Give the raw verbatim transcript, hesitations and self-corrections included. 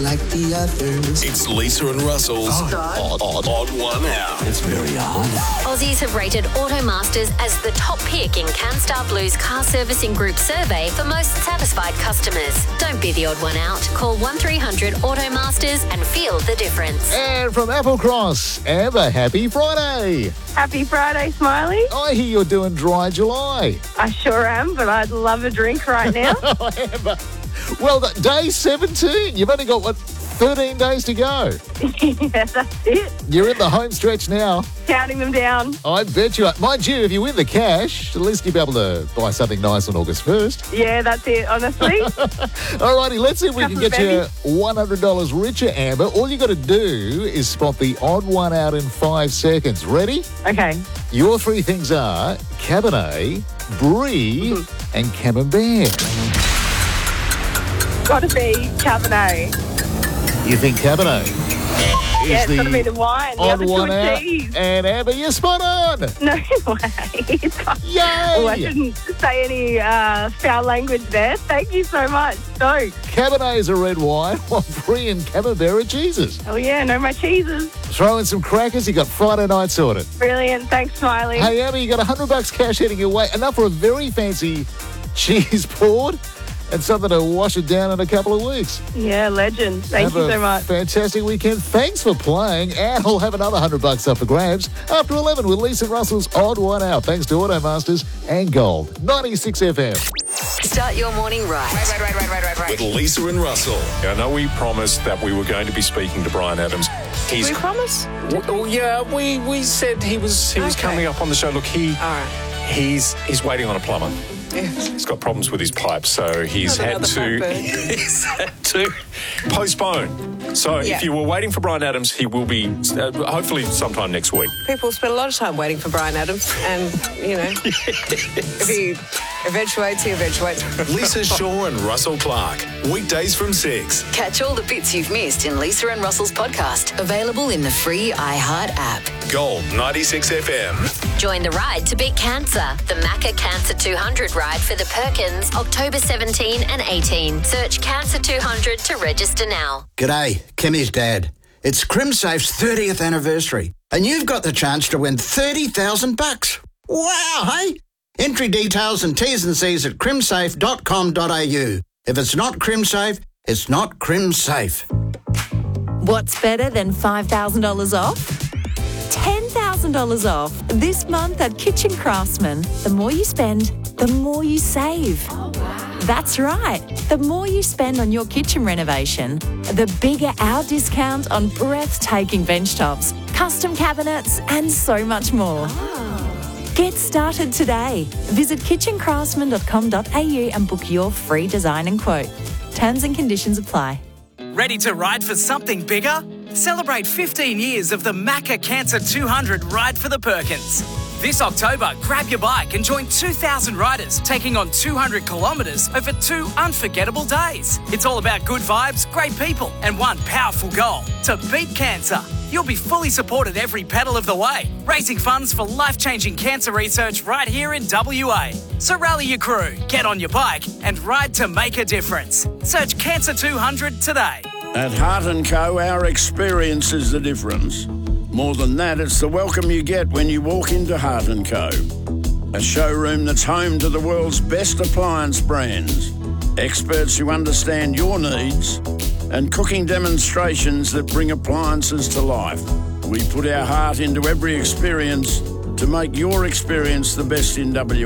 like the others. It's Lisa and Russell's Odd, odd, odd One Out. It's very odd. Aussies have rated Automasters as the top pick in CanStar Blue's car servicing group survey for most satisfied customers. Don't be the odd one out. Call one three hundred Automasters and feel the difference. And from Applecross, Amber, happy Friday. Happy Friday, Smiley. I hear you're doing Dry July. I sure am, but I'd love a drink right now. Oh, Amber. Well, the- day seventeen. You've only got, what, thirteen days to go. Yeah, that's it. You're in the home stretch now. Counting them down. I bet you are. Mind you, if you win the cash, at least you'll be able to buy something nice on August first. Yeah, that's it, honestly. All righty, let's see if we Couple can get of you one hundred dollars richer, Amber. All you got to do is spot the odd one out in five seconds. Ready? Okay. Your three things are Cabernet, Brie, and Camembert. Gotta be Cabernet. You think Cabernet is Yeah, it's the gotta be the wine. The odd other two one are out? cheese. And Amber, you're spot on. No way. It's got- Yay! Oh, I shouldn't say any uh, foul language there. Thank you so much. So, Cabernet is a red wine, while Brie and Camembert are cheeses. oh yeah, no more cheeses. Throw in some crackers, you got Friday night sorted. Brilliant. Thanks, Smiley. Hey, Amber, you got one hundred bucks cash heading your way. Enough for a very fancy cheese board and something to wash it down in a couple of weeks. Yeah, legend. Thank have you a so much. fantastic weekend. Thanks for playing. And we'll have another one hundred bucks up for grabs after eleven with Lisa Russell's Odd One Out. Thanks to Automasters and Gold. ninety-six F M. Start your morning right. Right, right, right, right, right, right. With Lisa and Russell. I know we promised that we were going to be speaking to Bryan Adams. He's, we promise? W- oh, yeah, we, we said he was he was Okay. coming up on the show. Look, he All right. he's he's waiting on a plumber. Yeah. He's got problems with his pipes, so he's Not had another to blackbird. he's had to postpone. So Yeah. if you were waiting for Bryan Adams, he will be uh, hopefully sometime next week. People spend a lot of time waiting for Bryan Adams, and, you know, if he eventuates, he eventuates. Lisa Shaw and Russell Clark. Weekdays from six. Catch all the bits you've missed in Lisa and Russell's podcast. Available in the free iHeart app. Gold ninety-six F M. Join the ride to beat cancer. The Macca Cancer two hundred ride for the Perkins, October seventeenth and eighteenth. Search Cancer two hundred to register now. G'day, Kimmy's dad. It's CrimSafe's thirtieth anniversary, and you've got the chance to win thirty thousand bucks. Wow, hey? Entry details and T's and C's at crimsafe dot com dot a u. If it's not CrimSafe, it's not CrimSafe. What's better than five thousand dollars off? ten thousand dollars off this month at Kitchen Craftsman. The more you spend, the more you save. Oh, wow. That's right. The more you spend on your kitchen renovation, the bigger our discount on breathtaking bench tops, custom cabinets, and so much more. Oh. Get started today. Visit kitchen craftsman dot com dot a u and book your free design and quote. Terms and conditions apply. Ready to ride for something bigger? Celebrate fifteen years of the Macca Cancer two hundred Ride for the Perkins. This October, grab your bike and join two thousand riders taking on two hundred kilometres over two unforgettable days. It's all about good vibes, great people, and one powerful goal: to beat cancer. You'll be fully supported every pedal of the way, raising funds for life-changing cancer research right here in W A. So rally your crew, get on your bike, and ride to make a difference. Search Cancer two hundred today. At Heart and Co, our experience is the difference. More than that, it's the welcome you get when you walk into Heart and Co. A showroom that's home to the world's best appliance brands, experts who understand your needs, and cooking demonstrations that bring appliances to life. We put our heart into every experience to make your experience the best in W A.